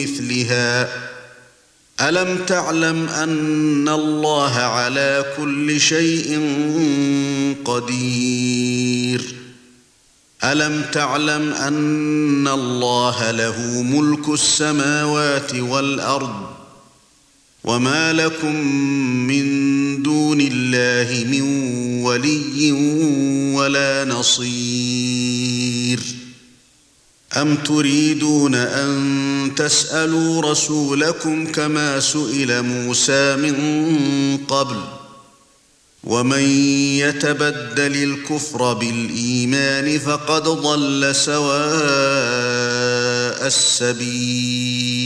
مثلها ألم تعلم أن الله على كل شيء قدير ألم تعلم أن الله له ملك السماوات والأرض وما لكم من دون الله من ولي ولا نصير أم تريدون أن تسألوا رسولكم كما سئل موسى من قبل ومن يتبدل الكفر بالإيمان فقد ضل سواء السبيل